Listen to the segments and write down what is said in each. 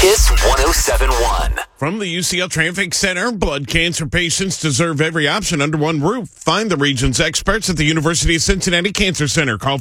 Kiss 107.1. From the UCL Traffic Center, blood cancer patients deserve every option under one roof. Find the region's experts at the University of Cincinnati Cancer Center. Call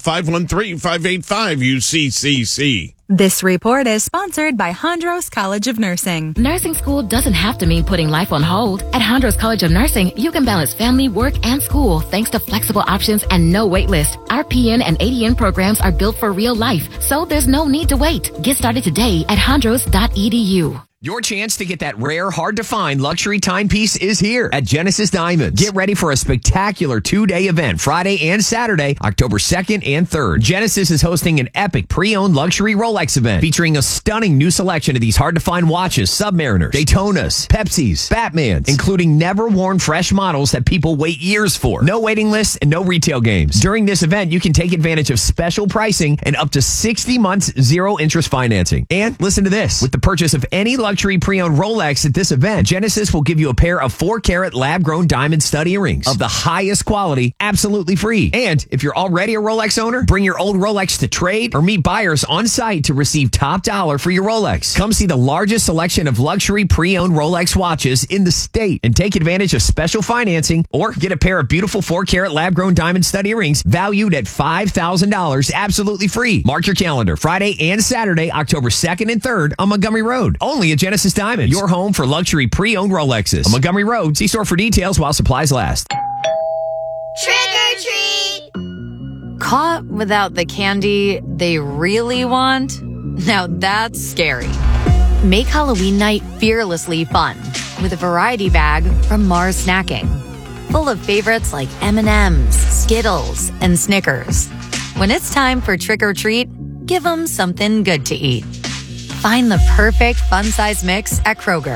513-585-UCCC. This report is sponsored by Hondros College of Nursing. Nursing school doesn't have to mean putting life on hold. At Hondros College of Nursing, you can balance family, work, and school thanks to flexible options and no wait list. Our PN and ADN programs are built for real life, so there's no need to wait. Get started today at hondros.edu. Your chance to get that rare, hard-to-find luxury timepiece is here at Genesis Diamonds. Get ready for a spectacular two-day event, Friday and Saturday, October 2nd and 3rd. Genesis is hosting an epic pre-owned luxury Rolex event featuring a stunning new selection of these hard-to-find watches, Submariners, Daytonas, Pepsis, Batmans, including never-worn fresh models that people wait years for. No waiting lists and no retail games. During this event, you can take advantage of special pricing and up to 60 months zero-interest financing. And listen to this. With the purchase of any luxury pre-owned Rolex at this event, Genesis will give you a pair of 4-carat lab-grown diamond stud earrings of the highest quality, absolutely free. And if you're already a Rolex owner, bring your old Rolex to trade or meet buyers on site to receive top dollar for your Rolex. Come see the largest selection of luxury pre-owned Rolex watches in the state and take advantage of special financing or get a pair of beautiful 4-carat lab-grown diamond stud earrings valued at $5,000 absolutely free. Mark your calendar. Friday and Saturday, October 2nd and 3rd on Montgomery Road. Only at Genesis Diamonds, your home for luxury pre-owned Rolexes. On Montgomery Road, see store for details while supplies last. Trick or treat! Caught without the candy they really want? Now that's scary. Make Halloween night fearlessly fun with a variety bag from Mars Snacking. Full of favorites like M&M's, Skittles, and Snickers. When it's time for trick or treat, give them something good to eat. Find the perfect fun-size mix at Kroger.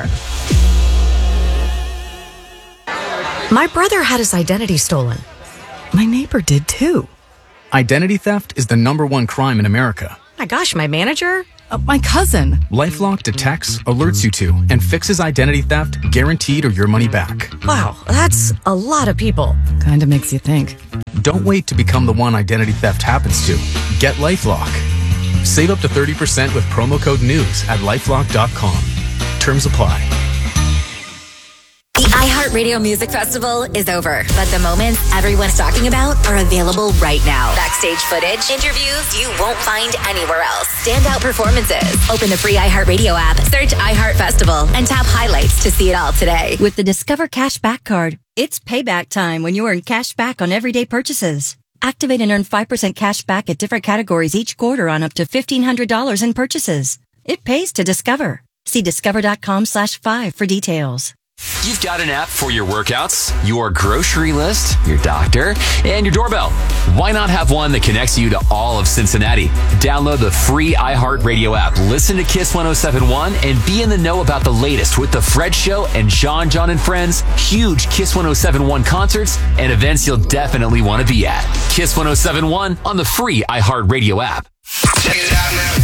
My brother had his identity stolen. My neighbor did too. Identity theft is the #1 crime in America. My gosh, my manager? My cousin. LifeLock detects, alerts you to, and fixes identity theft guaranteed or your money back. Wow, that's a lot of people. Kinda makes you think. Don't wait to become the one identity theft happens to. Get LifeLock. Save up to 30% with promo code NEWS at LifeLock.com. Terms apply. The iHeartRadio Music Festival is over, but the moments everyone's talking about are available right now. Backstage footage, interviews you won't find anywhere else. Standout performances. Open the free iHeartRadio app, search iHeart Festival, and tap highlights to see it all today. With the Discover Cashback Card, it's payback time when you earn cash back on everyday purchases. Activate and earn 5% cash back at different categories each quarter on up to $1,500 in purchases. It pays to Discover. See discover.com/5 for details. You've got an app for your workouts, your grocery list, your doctor, and your doorbell. Why not have one that connects you to all of Cincinnati? Download the free iHeartRadio app, listen to Kiss 107.1, and be in the know about the latest with The Fred Show and Sean, John, and Friends, huge Kiss 107.1 concerts, and events you'll definitely want to be at. Kiss 107.1 on the free iHeartRadio app. Check it out now.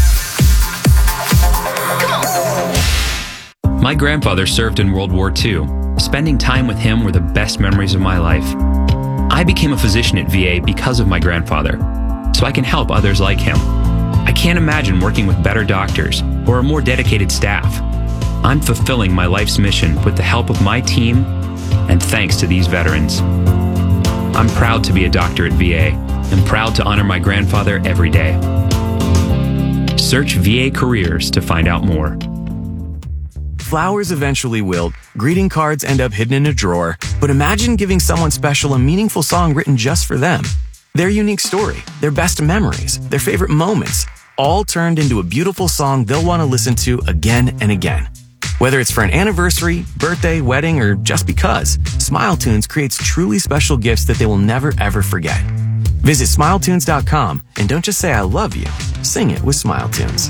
My grandfather served in World War II. Spending time with him were the best memories of my life. I became a physician at VA because of my grandfather, so I can help others like him. I can't imagine working with better doctors or a more dedicated staff. I'm fulfilling my life's mission with the help of my team and thanks to these veterans. I'm proud to be a doctor at VA and proud to honor my grandfather every day. Search VA Careers to find out more. Flowers eventually wilt, greeting cards end up hidden in a drawer, but imagine giving someone special a meaningful song written just for them. Their unique story, their best memories, their favorite moments, all turned into a beautiful song they'll want to listen to again and again. Whether it's for an anniversary, birthday, wedding, or just because, SmileTunes creates truly special gifts that they will never ever forget. Visit SmileTunes.com and don't just say I love you, sing it with SmileTunes.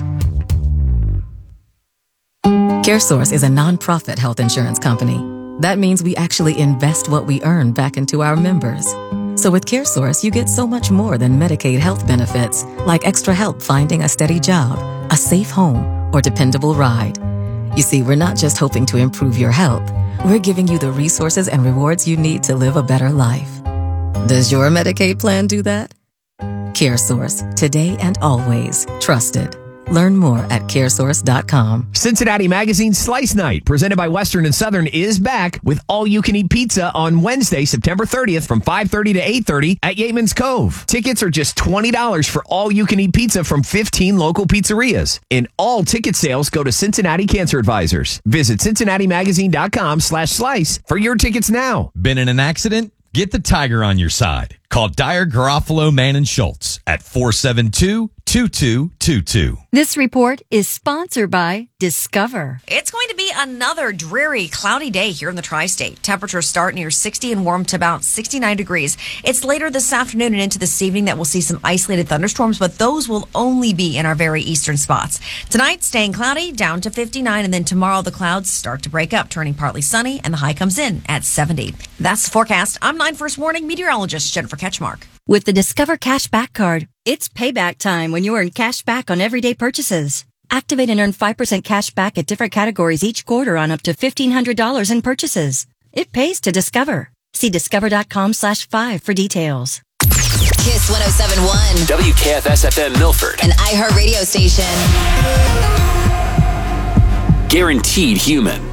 CareSource is a nonprofit health insurance company. That means we actually invest what we earn back into our members. So with CareSource, you get so much more than Medicaid health benefits, like extra help finding a steady job, a safe home, or dependable ride. You see, we're not just hoping to improve your health. We're giving you the resources and rewards you need to live a better life. Does your Medicaid plan do that? CareSource, today and always. Trusted. Learn more at caresource.com. Cincinnati Magazine Slice Night, presented by Western and Southern, is back with all-you-can-eat pizza on Wednesday, September 30th from 5:30 to 8:30 at Yeatman's Cove. Tickets are just $20 for all-you-can-eat pizza from 15 local pizzerias. And all ticket sales go to Cincinnati Cancer Advisors. Visit CincinnatiMagazine.com/slice for your tickets now. Been in an accident? Get the Tiger on your side. Call Dyer, Garofalo, Mann, and Schultz at 472-2222. This report is sponsored by Discover. It's going to be another dreary, cloudy day here in the tri-state. Temperatures start near 60 and warm to about 69 degrees. It's later this afternoon and into this evening that we'll see some isolated thunderstorms, but those will only be in our very eastern spots. Tonight, staying cloudy, down to 59, and then tomorrow the clouds start to break up, turning partly sunny, and the high comes in at 70. That's the forecast. I'm 9 First Warning meteorologist Jennifer Ketchmark. With the Discover Cash Back Card, it's payback time when you earn cash back on everyday purchases. Activate and earn 5% cash back at different categories each quarter on up to $1,500 in purchases. It pays to Discover. See discover.com/5 for details. Kiss 107.1. WKFS FM Milford. An iHeart radio station. Guaranteed human.